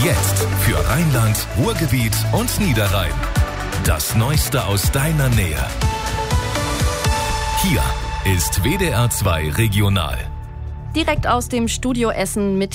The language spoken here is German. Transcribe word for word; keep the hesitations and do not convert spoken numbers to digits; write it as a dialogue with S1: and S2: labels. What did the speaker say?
S1: Jetzt für Rheinland, Ruhrgebiet und Niederrhein. Das Neueste aus deiner Nähe. Hier ist W D R zwei Regional.
S2: Direkt aus dem Studio Essen mit